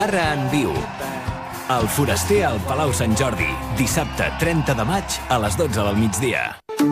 Ara en viu. El Foraster al Palau Sant Jordi, dissabte 30 de maig a les 12 del migdia.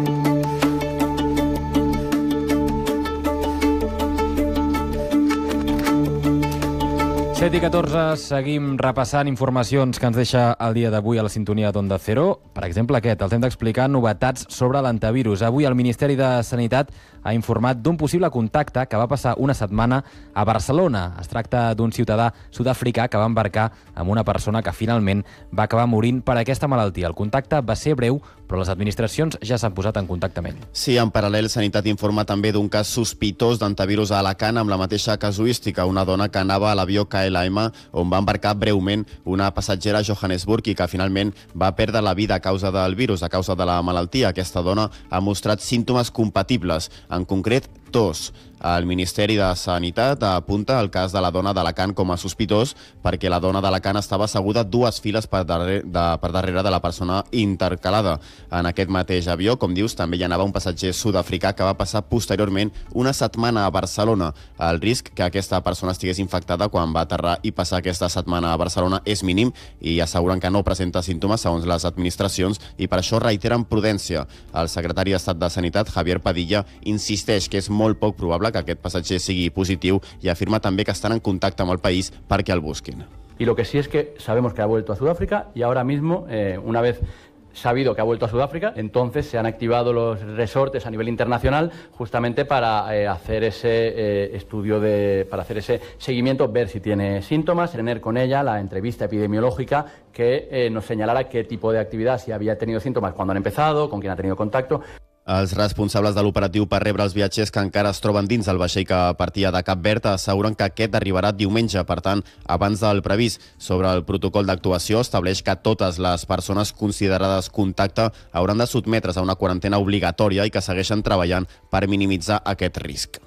7:14, seguim repassant informacions que ens deixa el dia d'avui a la sintonia d'Onda Cero. Per exemple, els hem d'explicar novetats sobre l'antivirus. Avui el Ministeri de Sanitat ha informat d'un possible contacte que va passar una setmana a Barcelona. Es tracta d'un ciutadà sud-africà que va embarcar amb una persona que finalment va acabar morint per aquesta malaltia. El contacte va ser breu, però les administracions ja s'han posat en contacte amb ell. Sí, en paral·lel, Sanitat informa també d'un cas sospitós d'antivirus a Alacant amb la mateixa casuística. Una dona que anava a l'avió KLM, on va embarcar breument una passatgera a Johannesburg i que finalment va perdre la vida a causa del virus, a causa de la malaltia. Aquesta dona ha mostrat símptomes compatibles, en concret tos. El Ministeri de Sanitat apunta el cas de la dona d'Alacant com a sospitós perquè la dona d'Alacant estava asseguda dues files per darrere de la persona intercalada. En aquest mateix avió, com dius, també hi anava un passatger sud-africà que va passar posteriorment una setmana a Barcelona. El risc que aquesta persona estigués infectada quan va aterrar i passar aquesta setmana a Barcelona és mínim i asseguren que no presenta símptomes segons les administracions i per això reiteren prudència. El secretari d'Estat de Sanitat, Javier Padilla, insisteix que és molt poc probable que aquest passatger sigui positiu y afirma també que estan en contacte amb el país perquè el busquin. Y lo que sí es que sabemos que ha vuelto a Sudáfrica y ahora mismo, una vez sabido que ha vuelto a Sudáfrica, entonces se han activado los resortes a nivel internacional justamente para hacer ese estudio, para hacer ese seguimiento, ver si tiene síntomas, tener con ella la entrevista epidemiológica que nos señalara qué tipo de actividad, si había tenido síntomas, cuándo han empezado, con quién ha tenido contacto. Els responsables de l'operatiu per rebre els viatgers que encara es troben dins el vaixell que partia de Cap Verd asseguren que aquest arribarà diumenge, per tant, abans del previst. Sobre el protocol d'actuació estableix que totes les persones considerades contacte hauran de sotmetre's a una quarantena obligatòria i que segueixen treballant per minimitzar aquest risc.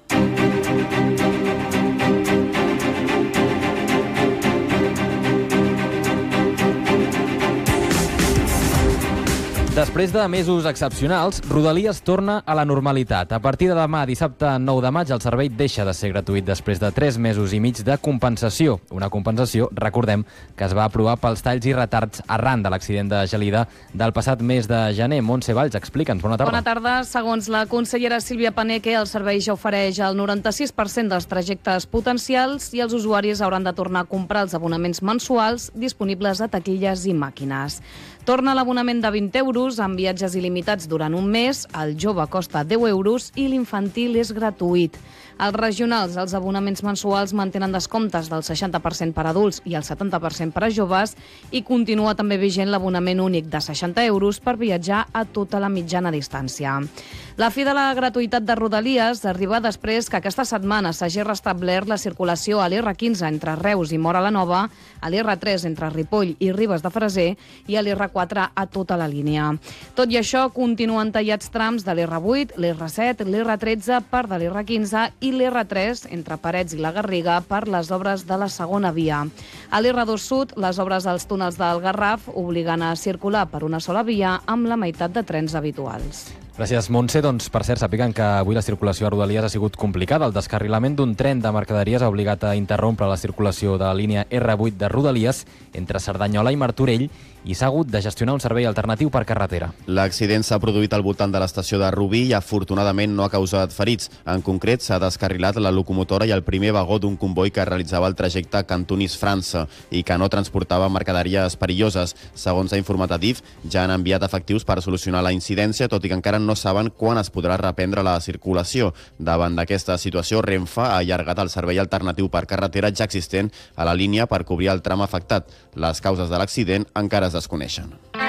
Després de mesos excepcionals, Rodalies torna a la normalitat. A partir de demà, dissabte 9 de maig, el servei deixa de ser gratuït després de 3 mesos i mig de compensació. Una compensació, recordem, que es va aprovar pels talls i retards arran de l'accident de Gelida del passat mes de gener. Montse Valls, explica'ns. Bona tarda. Bona tarda. Segons la consellera Sílvia Paneque, el servei ja ofereix el 96% dels trajectes potencials i els usuaris hauran de tornar a comprar els abonaments mensuals disponibles a taquilles i màquines. Torna l'abonament de 20 euros amb viatges il·limitats durant un mes, el jove costa 10 euros i l'infantil és gratuït. Els regionals, els abonaments mensuals mantenen descomptes del 60% per adults i el 70% per a joves i continua també vigent l'abonament únic de 60 euros per viatjar a tota la mitjana distància. La fi de la gratuïtat de Rodalies arriba després que aquesta setmana s'hagi restablert la circulació a l'R15 entre Reus i Móra la Nova, a l'R3 entre Ripoll i Ribes de Freser i a l'R4 a tota la línia. Tot i això, continuen tallats trams de l'R8, l'R7, l'R13, part de l'R15 i l'R3 entre Parets i la Garriga per les obres de la segona via. A l'R2 Sud, les obres dels túnels del Garraf obliguen a circular per una sola via amb la meitat de trens habituals. Gràcies, Montse. Doncs, per cert, sàpiguen que avui la circulació a Rodalies ha sigut complicada. El descarrilament d'un tren de mercaderies ha obligat a interrompre la circulació de la línia R8 de Rodalies entre Cerdanyola i Martorell i s'ha hagut de gestionar un servei alternatiu per carretera. L'accident s'ha produït al voltant de l'estació de Rubí i afortunadament no ha causat ferits. En concret, s'ha descarrilat la locomotora i el primer vagó d'un comboi que realitzava el trajecte Cantonís-França i que no transportava mercaderies perilloses. Segons ha informat Adif, ja han enviat efectius per solucionar la incidència, tot i que encara no saben quan es podrà reprendre la circulació. Davant d'aquesta situació, Renfe ha allargat el servei alternatiu per carretera ja existent a la línia per cobrir el tram afectat. Les causes de l'accident encara es desconeixen.